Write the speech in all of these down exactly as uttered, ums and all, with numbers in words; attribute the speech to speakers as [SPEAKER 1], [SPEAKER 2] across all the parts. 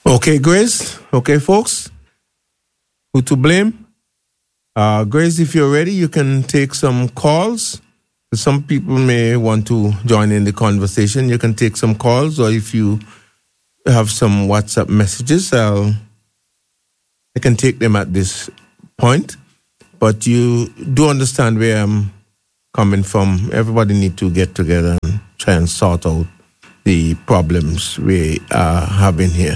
[SPEAKER 1] Okay, Grace. Okay, folks. Who to blame? Uh, Grace, if you're ready, you can take some calls. Some people may want to join in the conversation. You can take some calls, or if you have some WhatsApp messages, I'll, I can take them at this point. But you do understand where I'm coming from. Everybody need to get together and try and sort out the problems we are having here.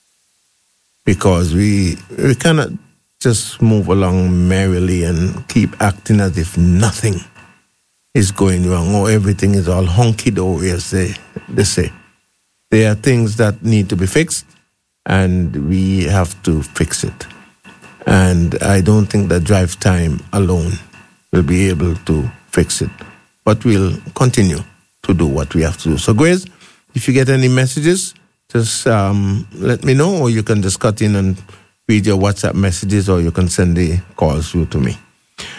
[SPEAKER 1] Because we we cannot just move along merrily and keep acting as if nothing is going wrong or everything is all hunky-dory, as they, they say. There are things that need to be fixed, and we have to fix it. And I don't think that drive time alone will be able to fix it. But we'll continue to do what we have to do. So, Grace, if you get any messages, just um, let me know, or you can just cut in and read your WhatsApp messages, or you can send the calls through to me.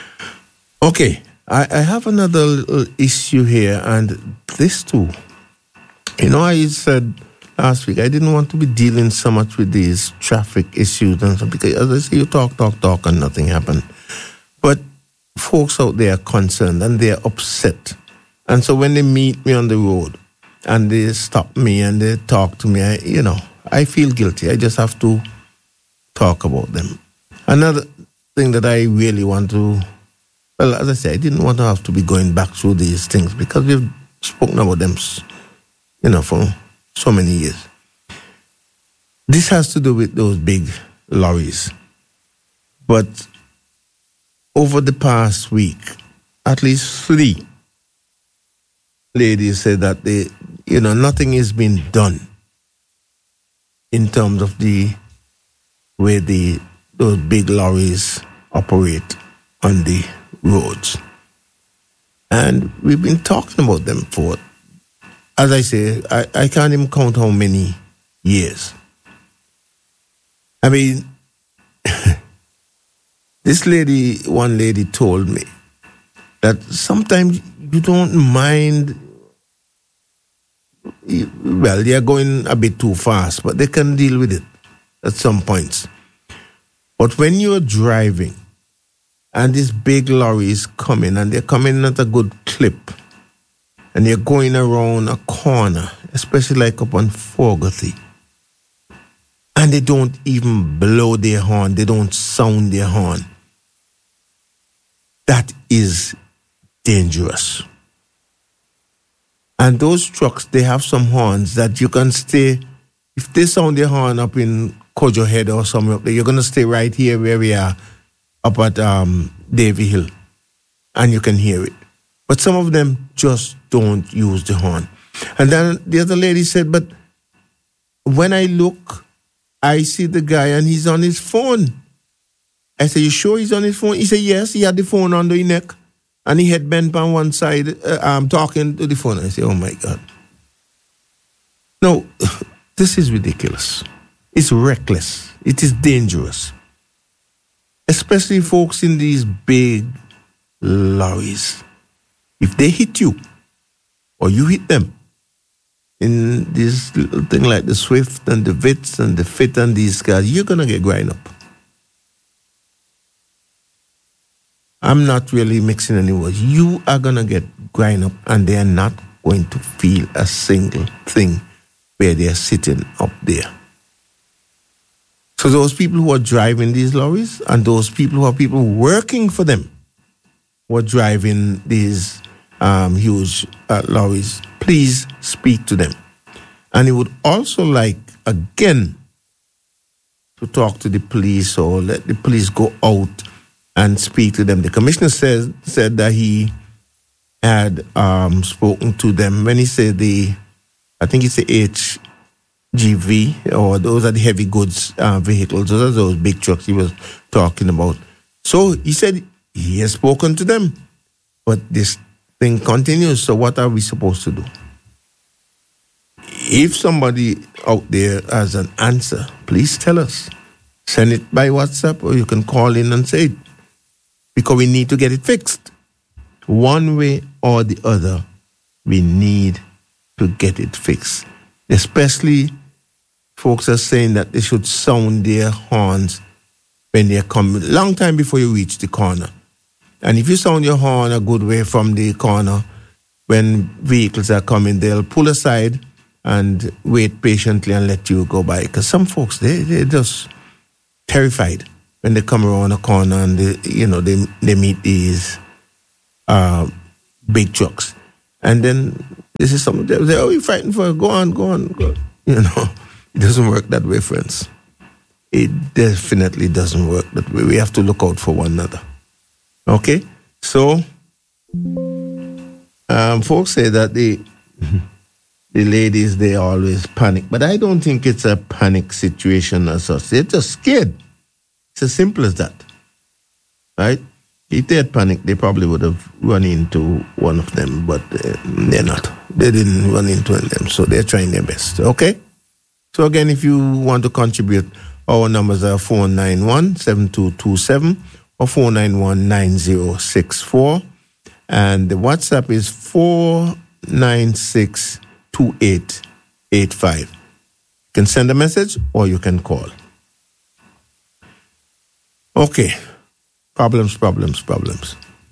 [SPEAKER 1] Okay, I, I have another little issue here, and this too. You know, I said last week I didn't want to be dealing so much with these traffic issues and stuff, because as I say, you talk, talk, talk, and nothing happened. But folks out there are concerned and they're upset. And so when they meet me on the road and they stop me and they talk to me, I, you know, I feel guilty. I just have to talk about them. Another thing that I really want to, well, as I say, I didn't want to have to be going back through these things because we've spoken about them, you know, for so many years. This has to do with those big lorries. But over the past week, at least three ladies said that they, you know, nothing is being done in terms of the way the those big lorries operate on the roads. And we've been talking about them for, as I say, I, I can't even count how many years. I mean, this lady, one lady told me that sometimes you don't mind, well, they're going a bit too fast, but they can deal with it at some points. But when you're driving and this big lorry is coming and they're coming at a good clip and you're going around a corner, especially like up on Fogarty, and they don't even blow their horn, they don't sound their horn, that is dangerous. And those trucks, they have some horns that you can stay, if they sound their horn up in Kojo Head or somewhere up there, you're going to stay right here where we are, up at um, Davy Hill, and you can hear it. But some of them just don't use the horn. And then the other lady said, but when I look, I see the guy and he's on his phone. I said, you sure he's on his phone? He said, yes, he had the phone under his neck and he had bent on one side, uh, um, talking to the phone. I said, oh my God. No, this is ridiculous. It's reckless. It is dangerous. Especially folks in these big lorries. If they hit you, or you hit them, in this little thing like the Swift and the Vitz and the Fit and these cars, you're going to get grind up. I'm not really mixing any words. You are going to get grind up, and they are not going to feel a single thing where they are sitting up there. So those people who are driving these lorries and those people who are people working for them who are driving these um, huge uh, lorries, please speak to them. And he would also like, again, to talk to the police or let the police go out and speak to them. The commissioner says, said that he had um, spoken to them. When he said the, I think it's the H G V, or those are the heavy goods uh, vehicles, those are those big trucks he was talking about. So he said he has spoken to them, but this thing continues. So what are we supposed to do? If somebody out there has an answer, please tell us. Send it by WhatsApp, or you can call in and say it, because we need to get it fixed. One way or the other, we need to get it fixed. Especially folks are saying that they should sound their horns when they're coming, long time before you reach the corner. And if you sound your horn a good way from the corner, when vehicles are coming, they'll pull aside and wait patiently and let you go by. Because some folks, they, they're just terrified when they come around a corner and, they, you know, they, they meet these uh, big trucks. And then this is something, they say, oh, you're fighting for it. Go on, go on, go on. You know, it doesn't work that way, friends. It definitely doesn't work that way. We have to look out for one another. Okay? So, um, folks say that the, the ladies, they always panic. But I don't think it's a panic situation as such. They're just scared. It's as simple as that. Right? If they had panicked, they probably would have run into one of them, but uh, they're not. They didn't run into them, so they're trying their best. Okay? So again, if you want to contribute, our numbers are four nine one, seven two two seven or four nine one, nine zero six four. And the WhatsApp is four nine six, two eight eight five. You can send a message or you can call. Okay. Problems, problems, problems.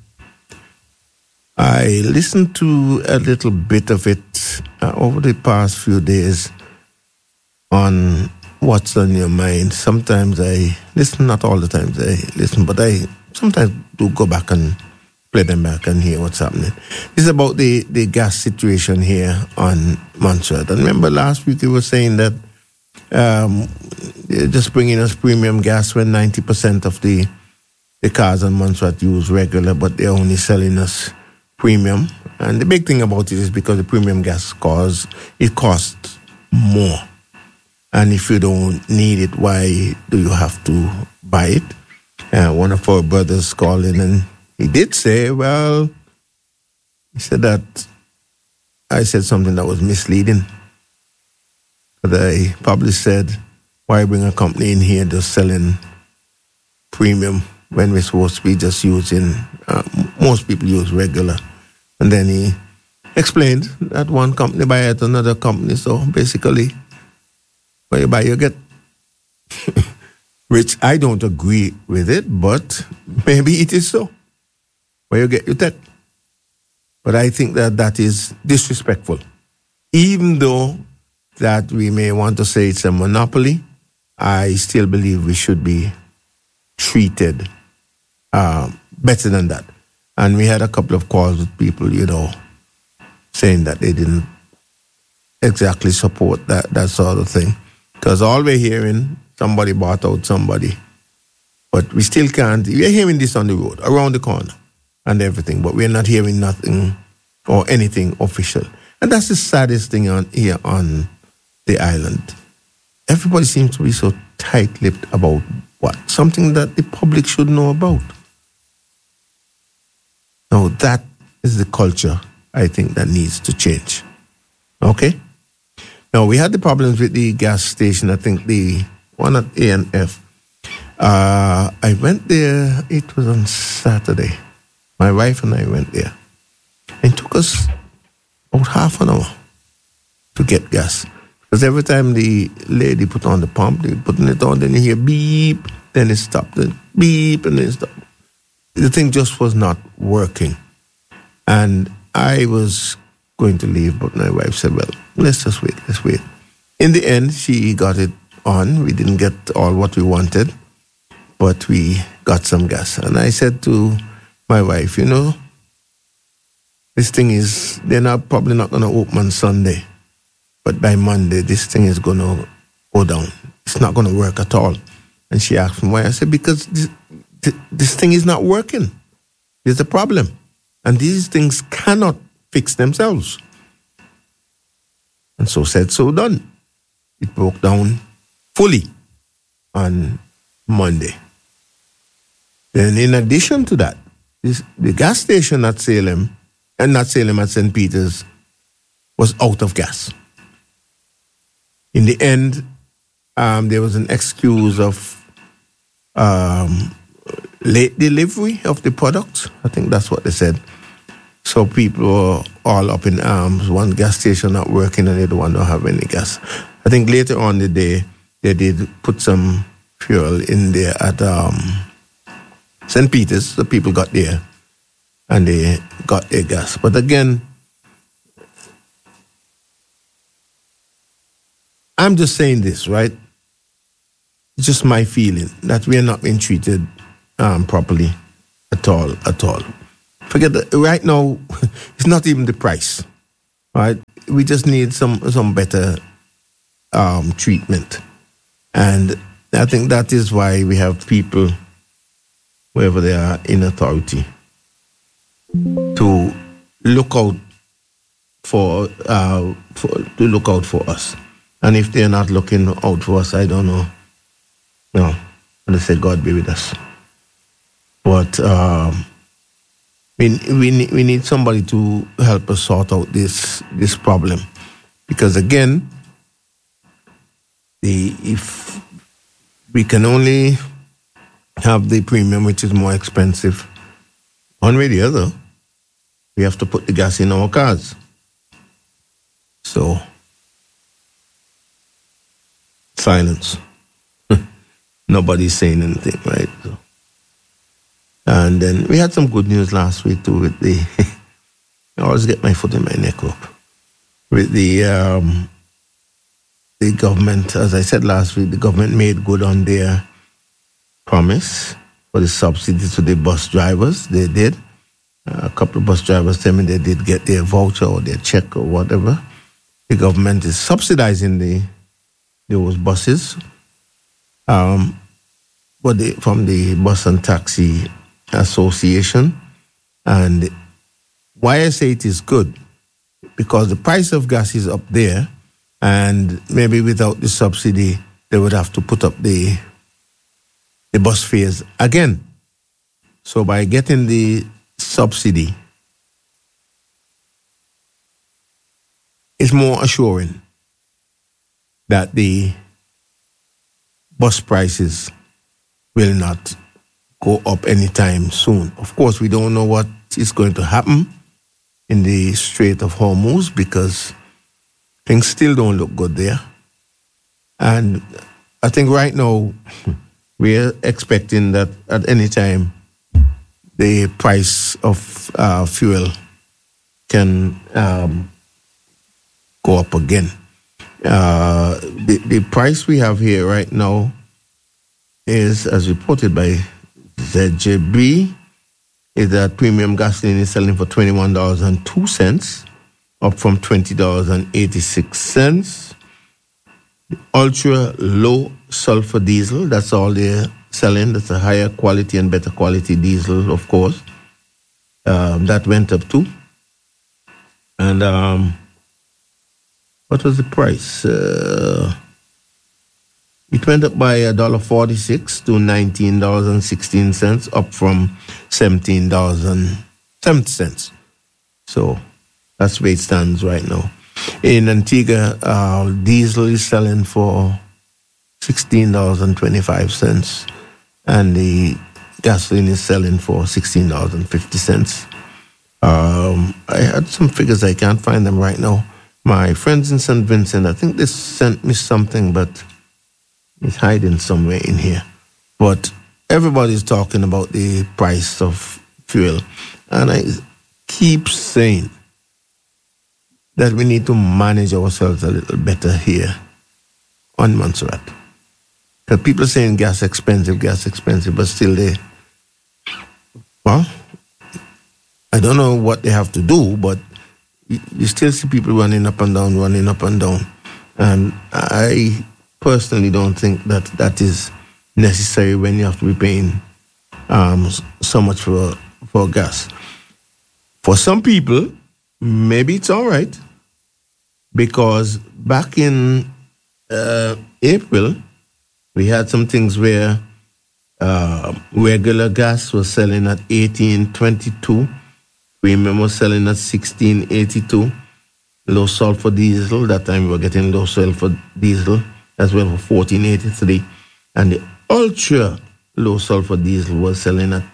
[SPEAKER 1] I listened to a little bit of it uh, over the past few days on What's on Your Mind. Sometimes I listen, not all the times I listen, but I sometimes do go back and play them back and hear what's happening. This is about the, the gas situation here on Montserrat. And remember last week we were saying that um, they're just bringing us premium gas when ninety percent of the The cars on Montserrat use regular, but they're only selling us premium. And the big thing about it is because the premium gas costs, it costs more. And if you don't need it, why do you have to buy it? Uh, one of our brothers called in and he did say, well, he said that I said something that was misleading. But I probably said, why bring a company in here just selling premium when we're supposed to be just using, uh, most people use regular. And then he explained that one company buy at another company. So basically, when you buy, you get. Which I don't agree with it, but maybe it is so. Where you get, you take. But I think that that is disrespectful. Even though that we may want to say it's a monopoly, I still believe we should be treated uh, better than that. And we had a couple of calls with people, you know, saying that they didn't exactly support that, that sort of thing. Because all we're hearing, somebody bought out somebody. But we still can't, we're hearing this on the road, around the corner and everything, but we're not hearing nothing or anything official. And that's the saddest thing on here on the island. Everybody seems to be so tight-lipped about what? Something that the public should know about. Now, that is the culture, I think, that needs to change. Okay? Now, we had the problems with the gas station, I think the one at A and F. Uh, I went there, it was on Saturday. My wife and I went there. And it took us about half an hour to get gas. Because every time the lady put on the pump, they putting it on, then you hear beep, then it stopped, then beep, and then it stopped. The thing just was not working. And I was going to leave, but my wife said, well, let's just wait, let's wait. In the end, she got it on. We didn't get all what we wanted, but we got some gas. And I said to my wife, you know, this thing is, they're not probably not going to open on Sunday. But by Monday, this thing is going to go down. It's not going to work at all. And she asked me why. I said, because this, this thing is not working. There's a problem. And these things cannot fix themselves. And so said, so done. It broke down fully on Monday. Then in addition to that, this, the gas station at Salem, and not Salem, at Saint Peter's, was out of gas. In the end, um, there was an excuse of um, late delivery of the product. I think that's what they said. So people were all up in arms. One gas station not working and the other one don't have any gas. I think later on the day, they did put some fuel in there at um, Saint Peter's. The people got there and they got their gas. But again, I'm just saying this, right? It's just my feeling that we are not being treated um, properly at all, at all. Forget that right now, it's not even the price, right? We just need some some better um, treatment. And I think that is why we have people, wherever they are in authority, to look out for, uh, for to look out for us. And if they're not looking out for us, I don't know. No, and I say God be with us. But um, we we need, we need somebody to help us sort out this this problem, because again, the if we can only have the premium, which is more expensive, one way or the other, we have to put the gas in our cars. So silence. Nobody's saying anything, right? So. And then we had some good news last week too with the, I always get my foot in my neck up, with the um, the government. As I said last week, the government made good on their promise for the subsidy to the bus drivers. They did. Uh, a couple of bus drivers tell me they did get their voucher or their check or whatever. The government is subsidizing the those buses. Um, but the, from the Bus and Taxi Association. And why I say it is good, because the price of gas is up there, and maybe without the subsidy, they would have to put up the the bus fares again. So by getting the subsidy, it's more assuring that the bus prices will not go up anytime soon. Of course, we don't know what is going to happen in the Strait of Hormuz, because things still don't look good there. And I think right now we're expecting that at any time the price of uh, fuel can um, go up again. Uh, the, the price we have here right now is, as reported by Z J B, is that premium gasoline is selling for twenty-one dollars and two cents, up from twenty dollars and eighty-six cents. The ultra low sulfur diesel, that's all they're selling. That's a higher quality and better quality diesel, of course. Um, that went up too. And um, what was the price? Uh, it went up by one dollar and forty-six cents to nineteen dollars and sixteen cents, up from seventeen dollars and seventy cents. So that's where it stands right now. In Antigua, uh, diesel is selling for sixteen dollars and twenty-five cents, and the gasoline is selling for sixteen dollars and fifty cents. Um, I had some figures, I can't find them right now. My friends in Saint Vincent, I think they sent me something, but it's hiding somewhere in here. But everybody's talking about the price of fuel. And I keep saying that we need to manage ourselves a little better here on Montserrat. Because people are saying gas expensive, gas expensive, but still they, well, I don't know what they have to do, but you still see people running up and down, running up and down. And I personally don't think that that is necessary when you have to be paying um, so much for, for gas. For some people, maybe it's all right, because back in uh, April, we had some things where uh, regular gas was selling at eighteen twenty-two. Premium was selling at sixteen eighty-two. Low sulfur diesel, that time we were getting low sulfur diesel as well for fourteen eighty-three. And the ultra low sulfur diesel was selling at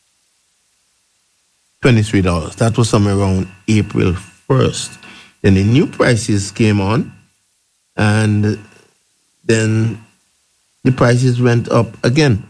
[SPEAKER 1] twenty-three dollars. That was somewhere around April first. Then the new prices came on, and then the prices went up again.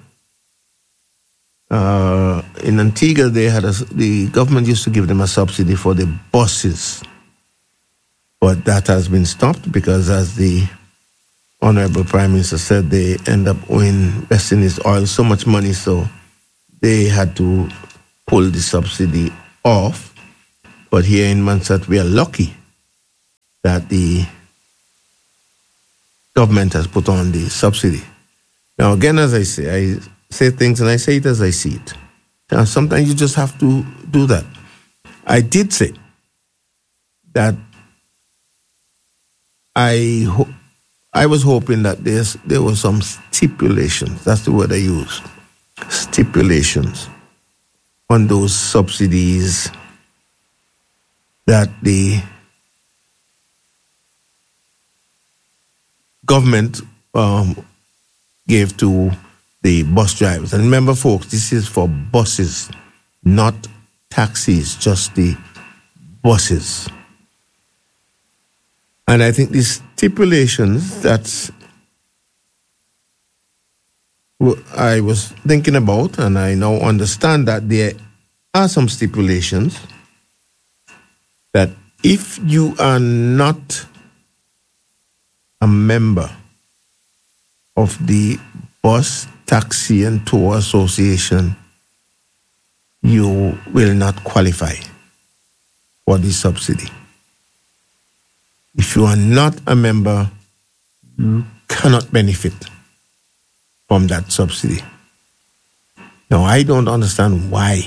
[SPEAKER 1] Uh, in Antigua, they had a, the government used to give them a subsidy for the buses, but that has been stopped because, as the Honorable Prime Minister said, they end up owing West Indies Oil so much money, so they had to pull the subsidy off. But here in Mansat, we are lucky that the government has put on the subsidy. Now, again, as I say, I say things and I say it as I see it. Now, sometimes you just have to do that. I did say that I ho- I was hoping that there's, there were some stipulations, that's the word I use, stipulations on those subsidies that the government um, gave to the bus drivers. And remember, folks, this is for buses, not taxis, just the buses. And I think these stipulations that I was thinking about, and I now understand that there are some stipulations that if you are not a member of the Bus, Taxi and Tour Association, you will not qualify for the subsidy. If you are not a member, you cannot benefit from that subsidy. Now, I don't understand why,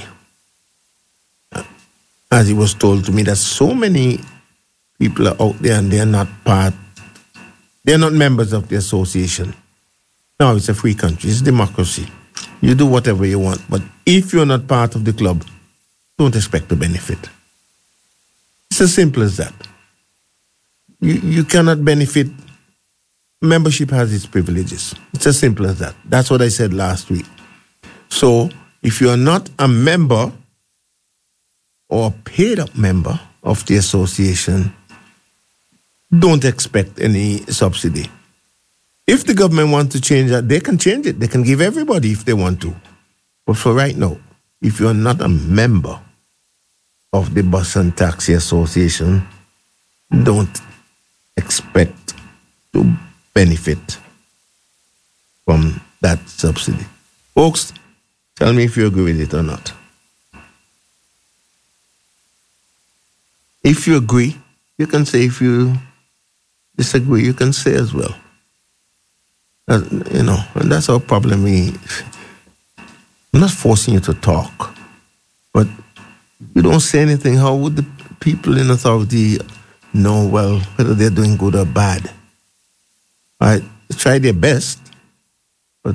[SPEAKER 1] as it was told to me, that so many people are out there and they're not part, they're not members of the association. Now, it's a free country, it's democracy. You do whatever you want, but if you're not part of the club, don't expect to benefit. It's as simple as that. You, you cannot benefit. Membership has its privileges. It's as simple as that. That's what I said last week. So, if you're not a member or a paid-up member of the association, don't expect any subsidy. If the government wants to change that, they can change it. They can give everybody if they want to. But for right now, if you're not a member of the Bus and Taxi Association, don't expect to benefit from that subsidy. Folks, tell me if you agree with it or not. If you agree, you can say. If you disagree, you can say as well. Uh, you know, and that's our problem. We, I'm not forcing you to talk, but you don't say anything. How would the people in authority know, well, whether they're doing good or bad? Right? Try their best, but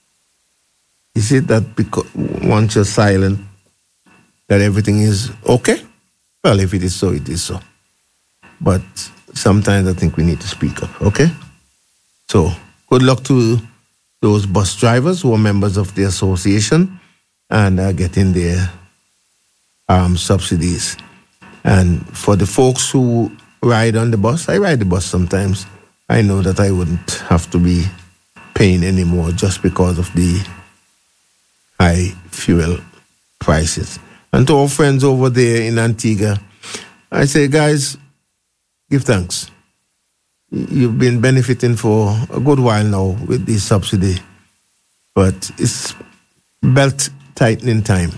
[SPEAKER 1] is it that because once you're silent, that everything is okay? Well, if it is so, it is so. But sometimes I think we need to speak up, okay? So, good luck to those bus drivers who are members of the association and are getting their um, subsidies. And for the folks who ride on the bus, I ride the bus sometimes. I know that I wouldn't have to be paying anymore just because of the high fuel prices. And to our friends over there in Antigua, I say, guys, give thanks. You've been benefiting for a good while now with the subsidy, but it's belt tightening time.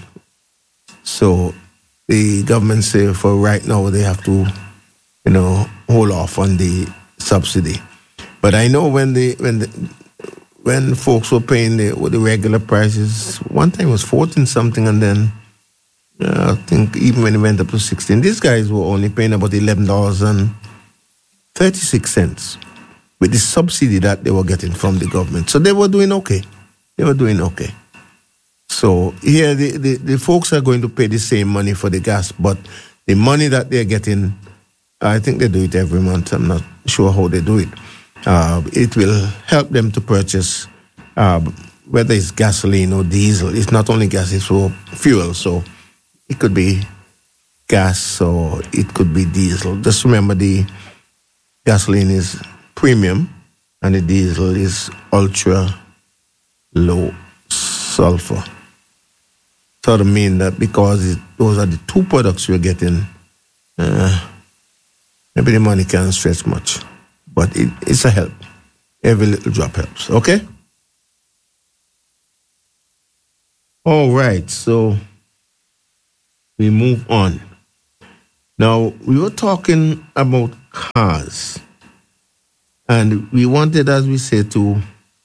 [SPEAKER 1] So the government say for right now they have to, you know, hold off on the subsidy. But I know when the when the, when folks were paying the the regular prices, one time it was fourteen something, and then uh, I think even when it went up to sixteen, these guys were only paying about eleven dollars and thirty-six cents with the subsidy that they were getting from the government. So they were doing okay. They were doing okay. So here the, the, the folks are going to pay the same money for the gas, but the money that they're getting, I think they do it every month. I'm not sure how they do it. Uh, it will help them to purchase, uh, whether it's gasoline or diesel. It's not only gas, it's for fuel. So it could be gas or it could be diesel. Just remember the gasoline is premium, and the diesel is ultra low sulfur. Sort of mean that because it, those are the two products you're getting, uh, maybe the money can't stretch much, but it, it's a help. Every little drop helps, okay? All right, so we move on. Now, we were talking about cars, and we wanted, as we say, to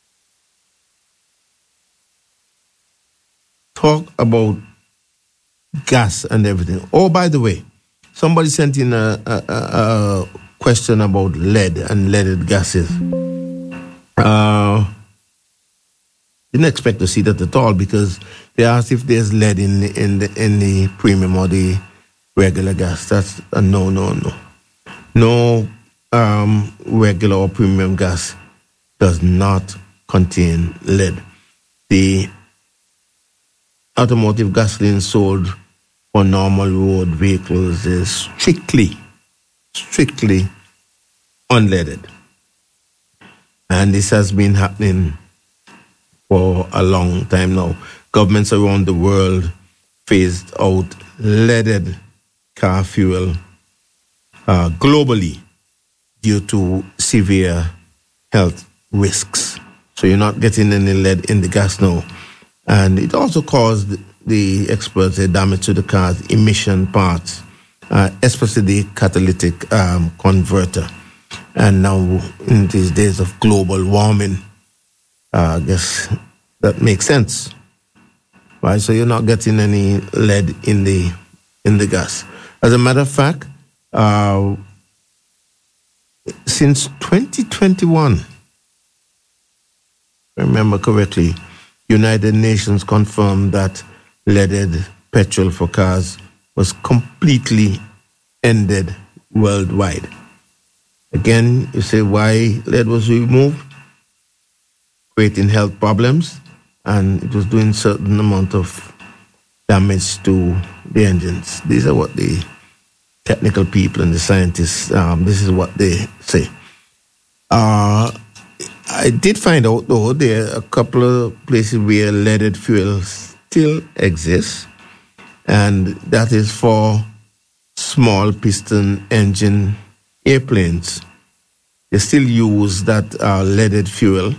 [SPEAKER 1] talk about gas and everything. Oh, by the way, somebody sent in a, a, a, a question about lead and leaded gases. Uh, didn't expect to see that at all, because they asked if there's lead in the, in the, in the premium or the regular gas. That's a no, no, no. No um, regular or premium gas does not contain lead. The automotive gasoline sold for normal road vehicles is strictly, strictly unleaded. And this has been happening for a long time now. Governments around the world phased out leaded car fuel uh, globally due to severe health risks. So you're not getting any lead in the gas now. And it also caused, the experts say, damage to the car's emission parts, uh, especially the catalytic um, converter. And now, in these days of global warming, uh, I guess that makes sense, right? So you're not getting any lead in the in the gas. As a matter of fact, uh, since twenty twenty-one, if I remember correctly, United Nations confirmed that leaded petrol for cars was completely ended worldwide. Again, you say why lead was removed? Creating health problems, and it was doing certain amount of damage to the engines. These are what the technical people and the scientists, um, this is what they say. Uh, I did find out, though, there are a couple of places where leaded fuel still exists, and that is for small piston engine airplanes. They still use that uh, leaded fuel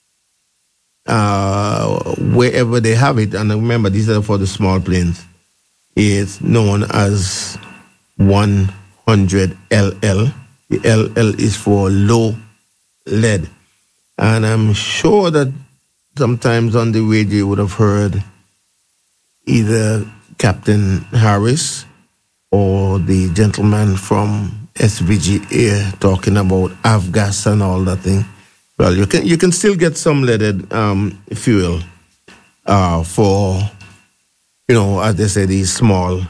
[SPEAKER 1] uh, wherever they have it. And remember, these are for the small planes. It's known as one hundred L L. The L L is for low lead. And I'm sure that sometimes on the radio you would have heard either Captain Harris or the gentleman from S V G Air talking about avgas and all that thing. Well, you can you can still get some leaded um, fuel uh, for, you know, as they say, these small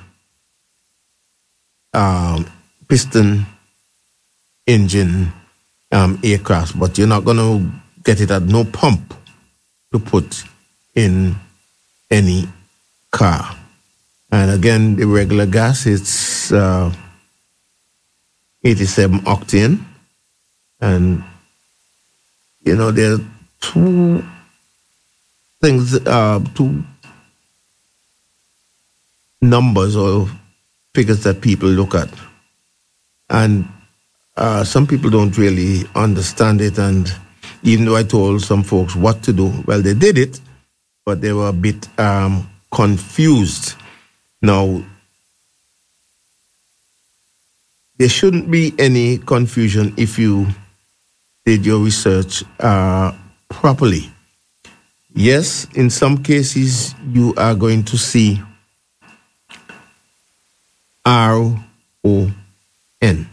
[SPEAKER 1] um, piston engine um, aircraft, but you're not going to get it at no pump to put in any car. And again, the regular gas, it's uh, eighty-seven octane. And, you know, there are two things, uh, two numbers or figures that people look at. And uh, some people don't really understand it. And even though I told some folks what to do, well, they did it, but they were a bit um, confused. Now, there shouldn't be any confusion if you did your research uh, properly. Yes, in some cases, you are going to see R O N.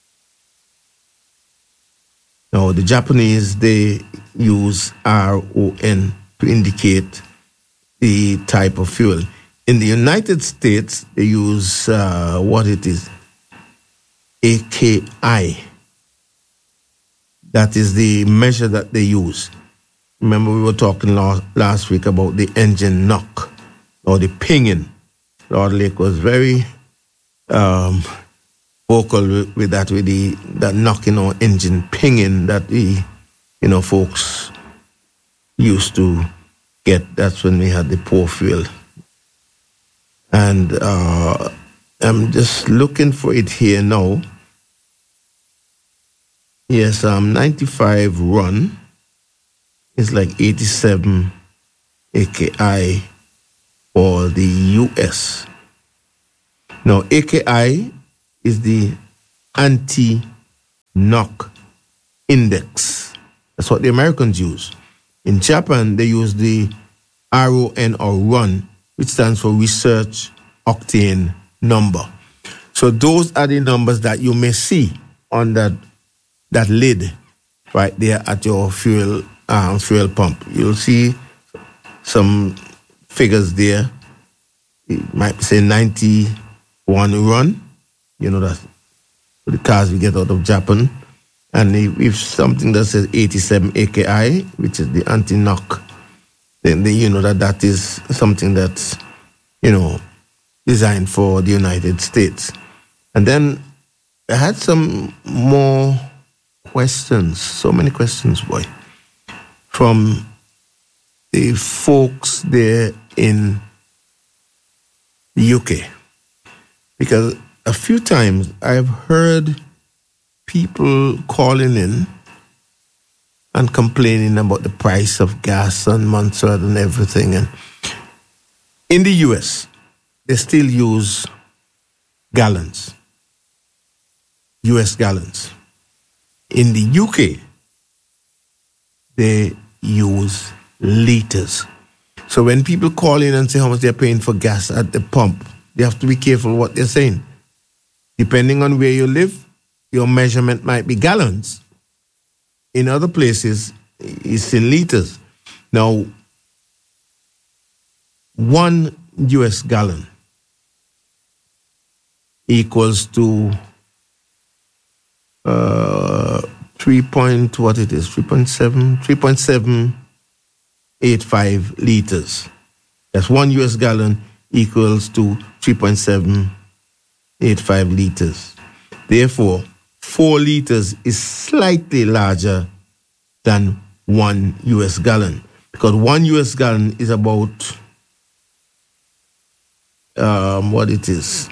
[SPEAKER 1] Now, the Japanese, they use R O N to indicate the type of fuel. In the United States, they use uh, what it is, A K I. That is the measure that they use. Remember, we were talking last, last week about the engine knock or the pinging. Lord Lake was very um, vocal with, with that, with the that knocking or engine pinging that the, you know, folks used to get. That's when we had the poor fuel. And uh, I'm just looking for it here now. Yes, um, ninety-five run is like eighty-seven A K I for the U S. Now, A K I is the anti-knock index. That's what the Americans use. In Japan, they use the R O N or run, which stands for research octane number. So those are the numbers that you may see on that that lid right there at your fuel um, fuel pump. You'll see some figures there. It might say ninety-one run. You know, that's the cars we get out of Japan. And if, if something that says eighty-seven A K I, which is the anti-knock, then, then you know that that is something that's, you know, designed for the United States. And then I had some more questions, so many questions, boy, from the folks there in the U K. Because a few times I've heard people calling in and complaining about the price of gas and Montserrat and everything. And in the U S, they still use gallons, U S gallons. In the U K, they use liters. So when people call in and say how much they're paying for gas at the pump, they have to be careful what they're saying. Depending on where you live, your measurement might be gallons. In other places, it's in liters. Now, one U S gallon equals to uh, three point what it is, three point seven, three point seven eight five liters. That's one U S gallon equals to three point seven eight five liters. Therefore, four liters is slightly larger than one U S gallon, because one U S gallon is about um, what it is.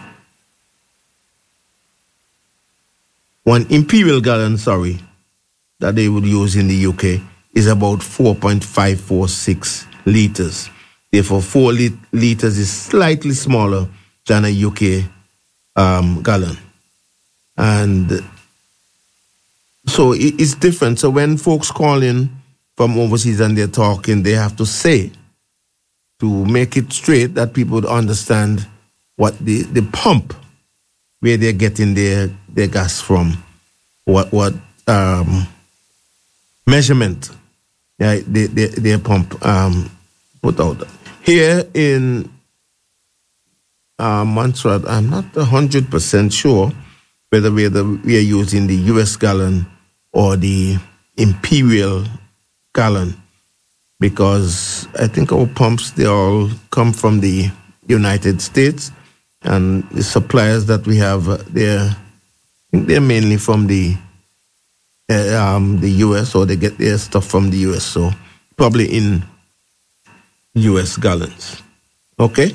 [SPEAKER 1] One imperial gallon, sorry, that they would use in the U K is about four point five four six liters. Therefore, four lit- liters is slightly smaller than a U K um, gallon. And so it, it's different. So when folks call in from overseas and they're talking, they have to say, to make it straight, that people would understand what the, the pump, where they're getting their, their gas from, what what um, measurement yeah, they, they, their pump um, put out. Here in uh, Montserrat, I'm not one hundred percent sure whether we're, the, we are using the U S gallon or the imperial gallon, because I think our pumps, they all come from the United States, and the suppliers that we have, they're, I think they're mainly from the uh, um, the U S, or they get their stuff from the U S, so probably in U S gallons. Okay?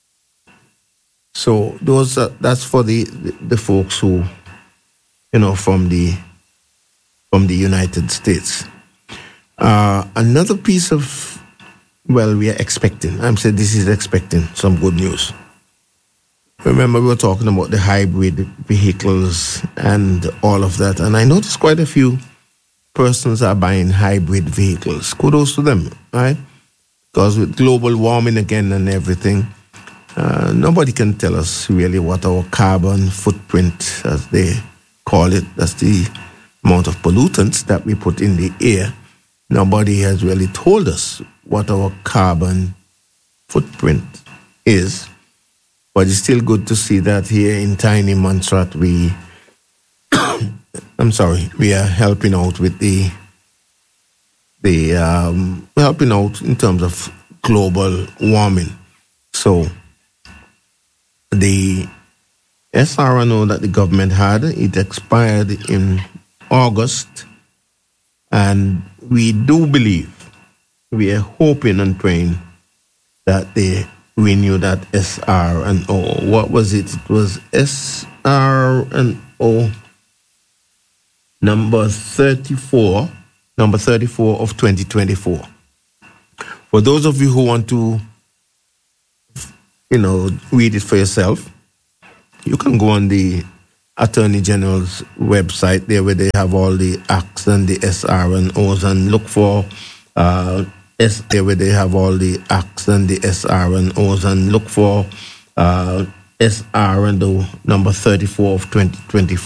[SPEAKER 1] So those are, that's for the, the the folks who, you know, from the from the United States. Uh, another piece of, well, we are expecting. I'm saying this is expecting some good news. Remember, we were talking about the hybrid vehicles and all of that, and I noticed quite a few persons are buying hybrid vehicles. Kudos to them, right? Because with global warming again and everything, uh, nobody can tell us really what our carbon footprint, as they call it, that's the amount of pollutants that we put in the air. Nobody has really told us what our carbon footprint is. But it's still good to see that here in tiny Montserrat, we, I'm sorry, we are helping out with the, the um, helping out in terms of global warming. So the S R N O that the government had, it expired in August, and we do believe, we are hoping and praying that they renew that S R N O. What was it? It was S R N O number thirty-four, number thirty-four of twenty twenty-four. For those of you who want to, you know, read it for yourself, you can go on the Attorney General's website there where they have all the acts and the S R N Os, and look for uh, S there where they have all the acts and the S R N Os, and look for uh, S R N O number thirty-four of twenty twenty-four.